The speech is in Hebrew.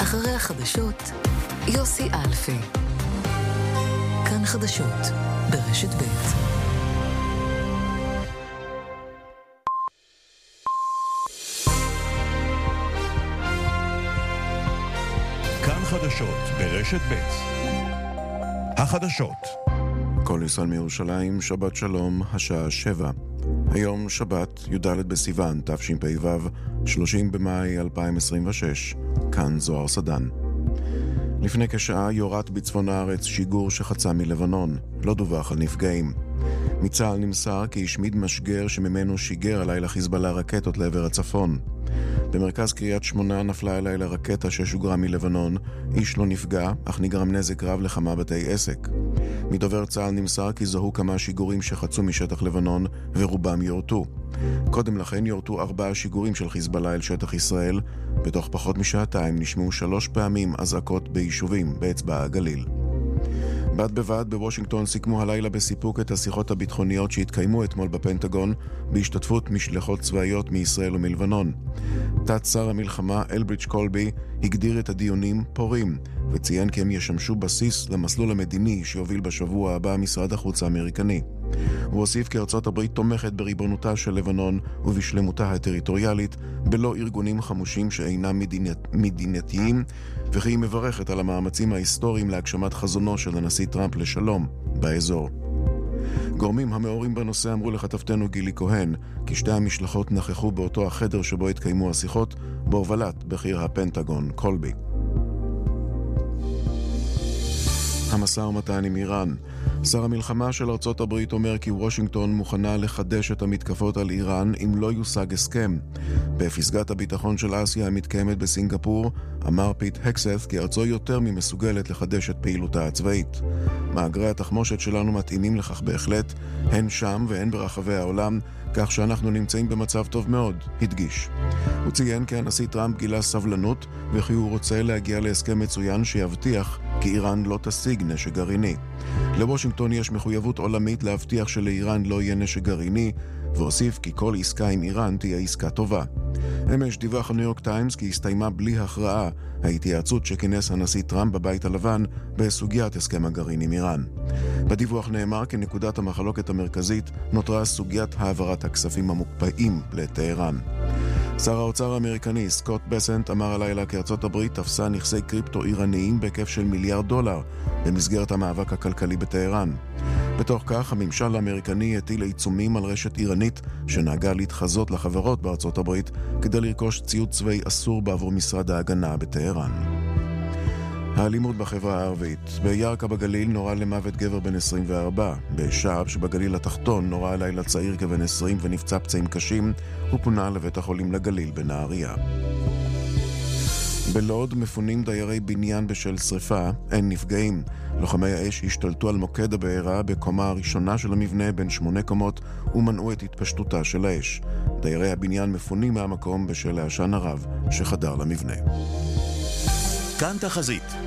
אחרי החדשות, יוסי אלפי. כאן חדשות, ברשת ב'. כאן חדשות, ברשת ב'. החדשות. כל ישראל מירושלים, שבת שלום, השעה 7. היום שבת, י"ד בסיוון, תשפ"ו, 30 במאי 2026. כאן זוהר סדן. לפני כשעה יורת בצפון הארץ שיגור שחצה מלבנון. לא דווח על נפגעים. מצה"ל נמסר כי השמיד משגר שממנו שיגר הלילה חיזבאללה רקטות לעבר הצפון. במרכז קריית שמונה נפלה הלילה רקטה ששוגרה מלבנון. איש לא נפגע, אך נגרם נזק רב לכמה בתי עסק. מדובר צה"ל נמסר כי זוהו כמה שיגורים שחצו משטח לבנון ורובם יורטו. קודם לכן יורטו 4 שיגורים של חיזבאללה אל שטח ישראל. בתוך פחות משעתיים נשמעו 3 פעמים אזעקות ביישובים באצבע הגליל. בד בבד בוושינגטון סיכמו הלילה בסיפוק את השיחות הביטחוניות שהתקיימו אתמול בפנטגון בהשתתפות משלחות צבאיות מישראל ומלבנון. תת שר המלחמה אלבריץ' קולבי הגדיר את הדיונים פורים וציין כי הם ישמשו בסיס למסלול המדיני שיוביל בשבוע הבא משרד החוץ האמריקני. הוא הוסיף כי ארצות הברית תומכת בריבונותה של לבנון ובשלמותה הטריטוריאלית בלא ארגונים חמושים שאינם מדינתיים, וכי היא מברכת על המאמצים ההיסטוריים להגשמת חזונו של הנשיא טראמפ לשלום באזור. גורמים המעורים בנושא אמרו לכתבתנו גילי כהן כי 2 המשלחות נכחו באותו החדר שבו התקיימו השיחות בהובלת בכיר הפנטגון קולבי. המשא ומתן עם איראן. שר המלחמה של ארצות הברית אומר כי וושינגטון מוכנה לחדש את המתקפות על איראן אם לא יושג הסכם. בפסגת הביטחון של אסיה המתקיימת בסינגפור אמר פיט הקסת כי ארצו יותר ממסוגלת לחדש את פעילותה הצבאית. מאגרי התחמושת שלנו מתאימים לכך בהחלט, הן שם והן ברחבי העולם, כך שאנחנו נמצאים במצב טוב מאוד, הדגיש. הוא ציין כי הנשיא טראמפ גילה סבלנות וכי הוא רוצה להגיע להסכם מצוין שיבטיח כי איראן לא תשיג נשק גרעיני. לוושינגטון יש מחויבות עולמית להבטיח שלאיראן לא יהיה נשק גרעיני, והוסיף כי כל עסקה עם איראן תהיה עסקה טובה. אמש דיווח הניו יורק טיימס כי הסתיימה בלי הכרעה ההתייעצות שכינס הנשיא טראמפ בבית הלבן בסוגיית הסכם הגרעין עם איראן. בדיווח נאמר כי נקודת המחלוקת המרכזית נותרה סוגיית העברת הכספים המוקפאים לטהרן. שר האוצר האמריקני סקוט בסנט אמר הלילה כי ארצות הברית תפסה נכסי קריפטו איראניים בהיקף של $1 מיליארד במסגרת המאבק הכלכלי בטהרן. בתוך כך הממשל האמריקני הטיל עיצומים על רשת איראנית שנהגה להתחזות לחברות בארצות הברית כדי לרכוש ציוד צבאי אסור בעבור משרד ההגנה בטהרן. האלימות בחברה הערבית. בירכא בגליל נורה למוות גבר בן 24. בשעב שבגליל התחתון נורה הלילה צעיר כבן 20 ונפצע פצעים קשים. הוא פונה לבית החולים לגליל בנהריה. בלוד מפונים דיירי בניין בשל שריפה, אין נפגעים. לוחמי האש השתלטו על מוקד הבעירה בקומה הראשונה של המבנה בין 8 קומות ומנעו את התפשטותה של האש. דיירי הבניין מפונים מהמקום בשל העשן הרב שחדר למבנה. כאן תחזית,